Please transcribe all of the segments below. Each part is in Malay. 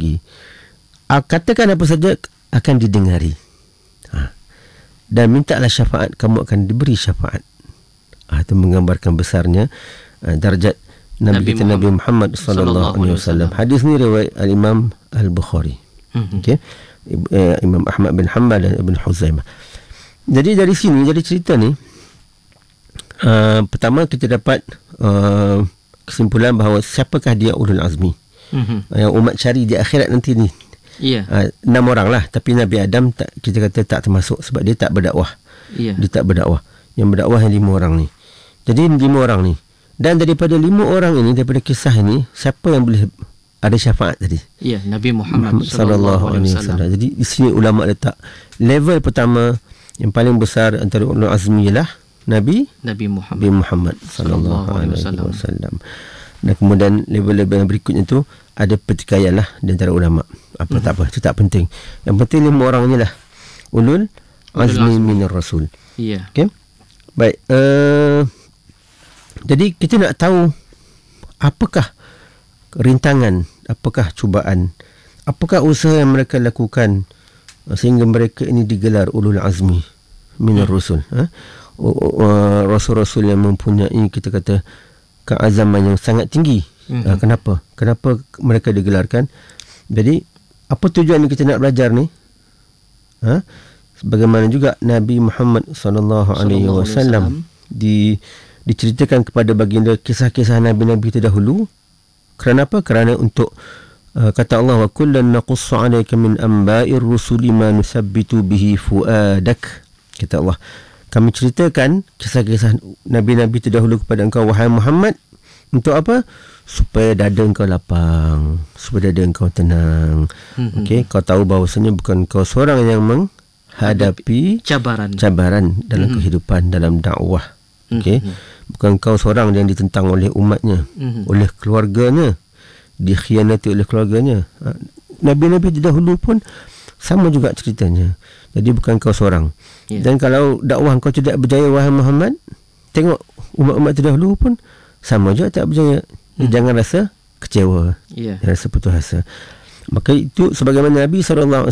lagi. Katakan apa saja akan didengari. Dan mintalah syafaat, kamu akan diberi syafaat. Itu menggambarkan besarnya darjat Nabi Muhammad sallallahu alaihi wasallam. Hadis ni riwayat al-Imam Al-Bukhari. Okey. Imam Ahmad bin Hanbal dan Ibn Huzaimah. Jadi dari sini, jadi cerita ni pertama kita dapat kesimpulan bahawa siapakah dia ulul azmi yang umat cari di akhirat nanti ni. 6 orang lah, tapi Nabi Adam kita kata tak termasuk sebab dia tak berdakwah. Dia tak berdakwah. Yang berdakwah yang 5 orang ni. Jadi 5 orang ni. Dan daripada 5 orang ini, daripada kisah ini, siapa yang boleh ada syafaat tadi? Nabi Muhammad sallallahu alaihi wasallam. Jadi di sini ulama letak level pertama yang paling besar antara ulul azmi ialah Nabi Muhammad sallallahu alaihi wasallam. Dan kemudian level-level yang berikutnya tu ada pertikaian lah di antara ulama. Tak apa, itu tak penting. Yang penting 5 orang ni lah ulul azmi minar rasul. Okay? Baik. Jadi kita nak tahu apakah rintangan, apakah cubaan, apakah usaha yang mereka lakukan sehingga mereka ini digelar ulul azmi minar rasul. Rasul-rasul yang mempunyai, kita kata, keazaman yang sangat tinggi. Kenapa mereka digelarkan? Jadi apa tujuan yang kita nak belajar ni? Sebagaimana juga Nabi Muhammad sallallahu alaihi wasallam diceritakan kepada baginda kisah-kisah nabi-nabi terdahulu. Kerana apa? Kerana untuk kata Allah, wa kullan naqussu 'alaika min anba'ir rusuli ma nusabbitu bihi fuadak. Kata Allah, kami ceritakan kisah-kisah nabi-nabi terdahulu kepada engkau wahai Muhammad. Untuk apa? Supaya dada engkau lapang, supaya dada engkau tenang. Okey, kau tahu bahawasanya bukan kau seorang yang menghadapi cabaran dalam kehidupan, dalam dakwah. Okey, bukan kau seorang yang ditentang oleh umatnya, oleh keluarganya, dikhianati oleh keluarganya. Nabi-nabi terdahulu pun sama juga ceritanya. Jadi bukan kau seorang. Dan kalau dakwah kau tidak berjaya wahai Muhammad, tengok umat-umat terdahulu pun sama juga tak berjaya. Jangan rasa kecewa, jangan rasa putus asa. Maka itu sebagaimana Nabi SAW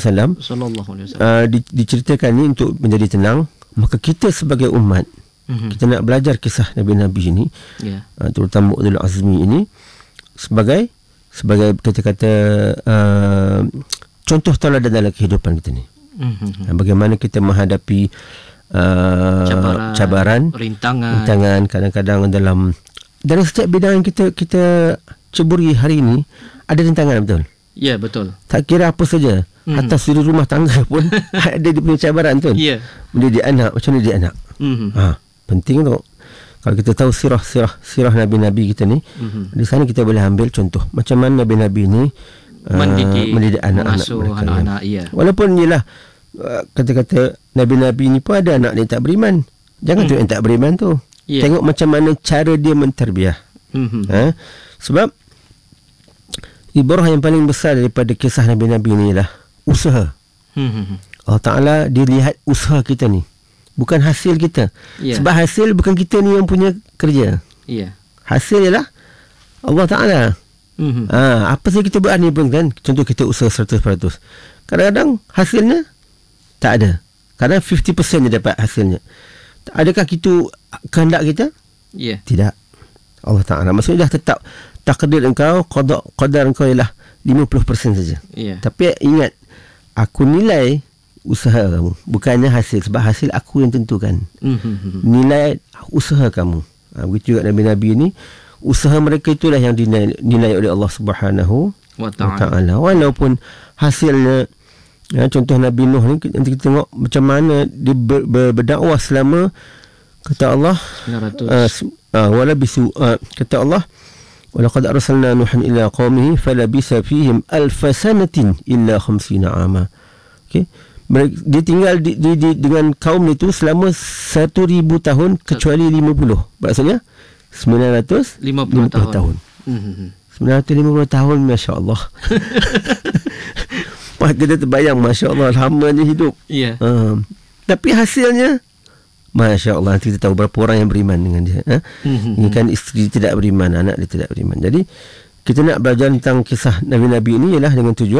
diceritakan ni untuk menjadi tenang. Maka kita sebagai umat, kita nak belajar kisah Nabi-Nabi ini, terutama ulul azmi ini, sebagai kita kata contoh teladan dalam kehidupan kita ni. Bagaimana kita menghadapi cabaran, rintangan kadang-kadang dalam setiap bidang yang kita ceburi hari ini ada rintangan, betul? Ya, betul. Tak kira apa saja, hatta suri rumah tangga pun ada dia punya cabaran tu. Mendidik anak, macam mana didik anak? Penting tu. Kalau kita tahu sirah nabi-nabi kita ni, di sana kita boleh ambil contoh macam mana nabi-nabi ni mendidik anak-anak mereka. Walaupun ialah kata-kata nabi-nabi ni pun ada anak yang tak beriman. Jangan tu yang tak beriman tu. Tengok macam mana cara dia menterbiah. Sebab ibrah yang paling besar daripada kisah nabi-nabi ni ialah usaha. Allah Ta'ala dia lihat usaha kita ni, bukan hasil kita. Sebab hasil bukan kita ni yang punya kerja. Hasil ialah Allah Ta'ala. Apa saja kita buat ni pun kan, contoh kita usaha 100%, kadang-kadang hasilnya tak ada. Kadang 50% dia dapat hasilnya. Adakah itu kehendak kita? Tidak. Allah Ta'ala maksudnya dah tetap takdir engkau, qadar engkau ialah 50% saja. Tapi ingat, aku nilai usaha kamu, bukannya hasil. Sebab hasil aku yang tentukan. Nilai usaha kamu. Begitu juga nabi-nabi ini, usaha mereka itulah yang dinilai oleh Allah Subhanahu wa Ta'ala. Walaupun hasilnya, contoh Nabi Nuh ni, nanti kita tengok macam mana dia berdakwah selama, kata Allah, 900. Kata Allah, walaqad arsalna nuhan ila qaumihi falabisa fihim alf sanatin illa 50 ama. Okey, dia tinggal dengan kaum itu selama 1000 tahun kecuali 50. Maksudnya 950 tahun. 950 tahun, masya-Allah. Kita terbayang, masya-Allah, lamanya hidup. Tapi hasilnya, masya-Allah, nanti kita tahu berapa orang yang beriman dengan dia. Ini kan isteri tidak beriman, anak dia tidak beriman. Jadi kita nak belajar tentang kisah nabi-nabi ini ialah dengan tujuan